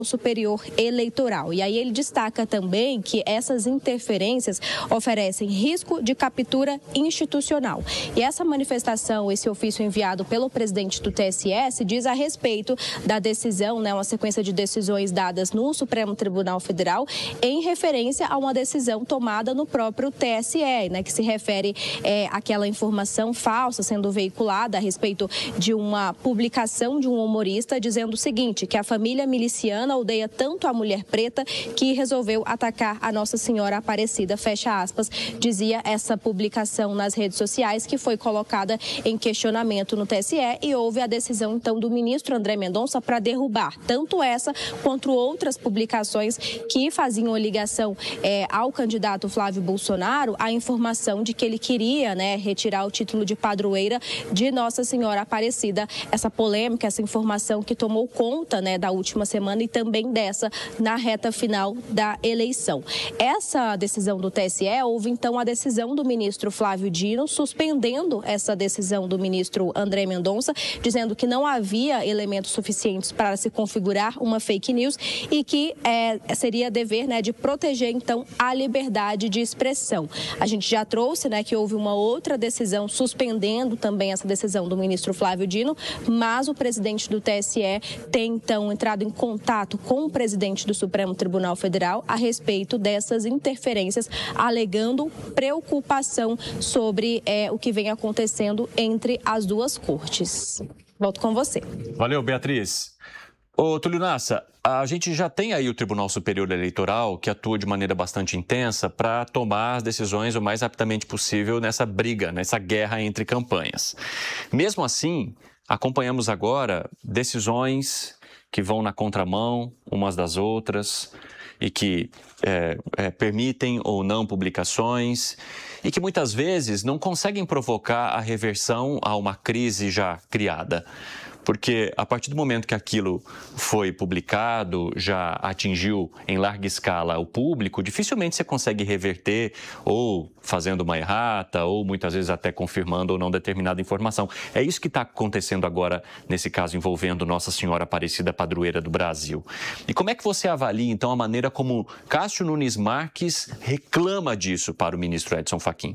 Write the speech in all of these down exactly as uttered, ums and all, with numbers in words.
Superior Eleitoral. E aí ele destaca também que essas interferências oferecem risco de captura institucional. E essa manifestação, esse ofício enviado pelo presidente do T S E, diz a respeito da decisão, né, uma sequência de decisões dadas no Supremo Tribunal Federal em referência a uma decisão tomada no próprio T S E, né, que se refere é, àquela informação falsa sendo veiculada a respeito de uma publicação de um humorista dizendo o seguinte, que a família miliciana odeia tanto a mulher preta que resolveu atacar a Nossa Senhora Aparecida, fecha aspas, dizia essa publicação nas redes sociais que foi colocada em questionamento no T S E e houve a decisão então do ministro André Mendonça para derrubar tanto essa quanto outras publicações que faziam ligação é, ao candidato Flávio Bolsonaro a informação de que ele queria, né, retirar o título de padroeira de Nossa Senhora Aparecida. Essa polêmica, essa informação que tomou conta, né, da última semana e também dessa na reta final da eleição. Essa decisão do T S E, houve então a decisão do ministro Flávio Dino suspendendo essa decisão do ministro André Mendonça, dizendo que não havia elementos suficientes para se configurar uma fake news e que é, seria dever, né, de proteger então a liberdade de expressão. A gente já trouxe, né, que houve uma outra decisão suspendendo também essa decisão do ministro Flávio Dino, mas o presidente do T S E tem então entrado em contato com o presidente do Supremo Tribunal Federal a respeito dessas interferências, alegando preocupação sobre é, o que vem acontecendo entre as duas cortes. Volto com você. Valeu, Beatriz. Ô, Túlio Nassa, a gente já tem aí o Tribunal Superior Eleitoral que atua de maneira bastante intensa para tomar as decisões o mais rapidamente possível nessa briga, nessa guerra entre campanhas. Mesmo assim, acompanhamos agora decisões que vão na contramão umas das outras e que é, é, permitem ou não publicações e que muitas vezes não conseguem provocar a reversão a uma crise já criada. Porque a partir do momento que aquilo foi publicado, já atingiu em larga escala o público, dificilmente você consegue reverter ou fazendo uma errata ou muitas vezes até confirmando ou não determinada informação. É isso que está acontecendo agora nesse caso envolvendo Nossa Senhora Aparecida, padroeira do Brasil. E como é que você avalia então a maneira como Cássio Nunes Marques reclama disso para o ministro Edson Fachin?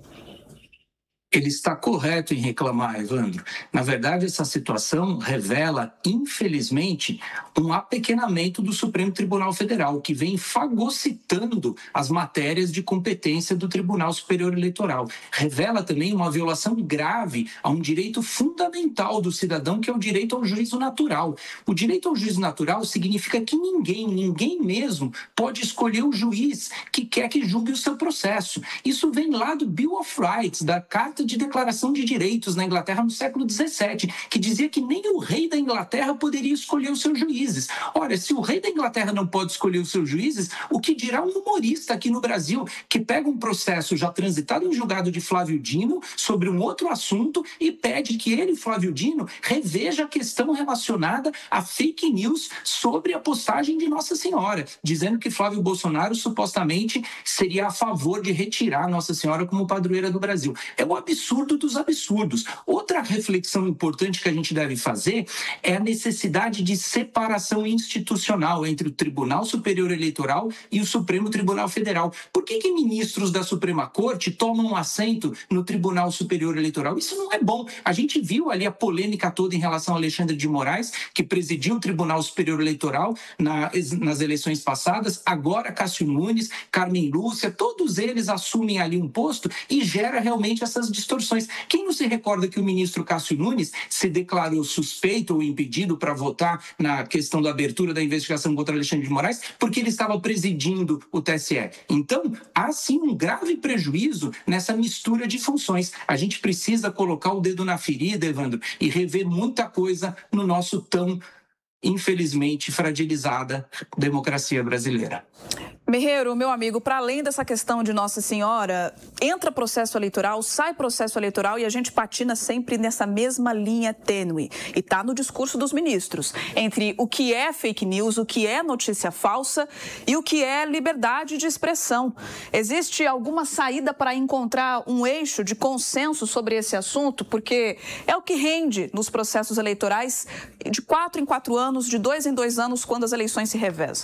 Ele está correto em reclamar, Evandro. Na verdade, essa situação revela, infelizmente, um apequenamento do Supremo Tribunal Federal, que vem fagocitando as matérias de competência do Tribunal Superior Eleitoral. Revela também uma violação grave a um direito fundamental do cidadão, que é o direito ao juízo natural. O direito ao juízo natural significa que ninguém, ninguém mesmo, pode escolher o juiz que quer que julgue o seu processo. Isso vem lá do Bill of Rights, da Carta de Declaração de Direitos na Inglaterra no século dezessete, que dizia que nem o rei da Inglaterra poderia escolher os seus juízes. Ora, se o rei da Inglaterra não pode escolher os seus juízes, o que dirá um humorista aqui no Brasil, que pega um processo já transitado em julgado de Flávio Dino sobre um outro assunto e pede que ele, Flávio Dino, reveja a questão relacionada a fake news sobre a postagem de Nossa Senhora, dizendo que Flávio Bolsonaro supostamente seria a favor de retirar Nossa Senhora como padroeira do Brasil. É um absurdo dos absurdos. Outra reflexão importante que a gente deve fazer é a necessidade de separação institucional entre o Tribunal Superior Eleitoral e o Supremo Tribunal Federal. Por que que ministros da Suprema Corte tomam assento no Tribunal Superior Eleitoral? Isso não é bom. A gente viu ali a polêmica toda em relação a Alexandre de Moraes, que presidiu o Tribunal Superior Eleitoral nas, nas eleições passadas. Agora Cássio Nunes, Carmen Lúcia, todos eles assumem ali um posto e gera realmente essas distorções. Quem não se recorda que o ministro Cássio Nunes se declarou suspeito ou impedido para votar na questão da abertura da investigação contra Alexandre de Moraes porque ele estava presidindo o T S E? Então, há sim um grave prejuízo nessa mistura de funções. A gente precisa colocar o dedo na ferida, Evandro, e rever muita coisa no nosso tão, infelizmente, fragilizada democracia brasileira. Merreiro, meu amigo, para além dessa questão de Nossa Senhora, entra processo eleitoral, sai processo eleitoral e a gente patina sempre nessa mesma linha tênue. E está no discurso dos ministros, entre o que é fake news, o que é notícia falsa e o que é liberdade de expressão. Existe alguma saída para encontrar um eixo de consenso sobre esse assunto? Porque é o que rende nos processos eleitorais de quatro em quatro anos, de dois em dois anos, quando as eleições se revezam.